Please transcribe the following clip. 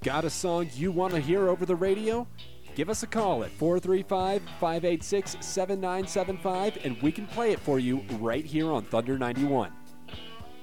Got a song you want to hear over the radio? Give us a call at 435-586-7975 and we can play it for you right here on Thunder 91.